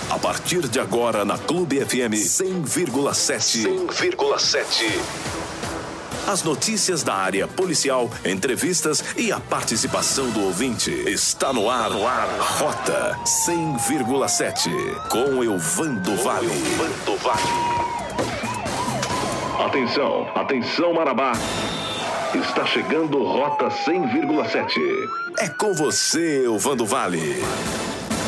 A partir de agora na Clube FM 100,7. 100,7. As notícias da área policial, entrevistas e a participação do ouvinte. Está no ar. Rota 100,7 com Elvando Vale. Atenção, atenção Marabá. Está chegando Rota 100,7. É com você, Elvando Vale.